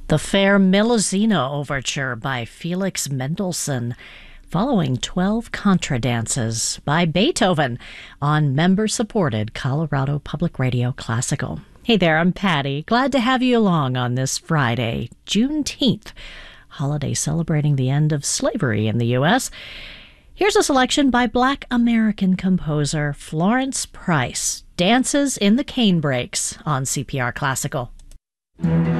The Fair Milazino Overture by Felix Mendelssohn, following 12 Contra Dances by Beethoven on member-supported Colorado Public Radio Classical. Hey there, I'm Patty. Glad to have you along on this Friday, Juneteenth, holiday celebrating the end of slavery in the U.S. Here's a selection by Black American composer Florence Price, Dances in the Cane Breaks on CPR Classical.